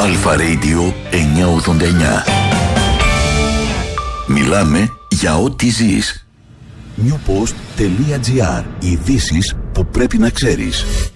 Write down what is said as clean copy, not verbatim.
Αλφα Radio 989. Μιλάμε για ό,τι ζεις. Newpost.gr. Ειδήσεις που πρέπει να ξέρεις.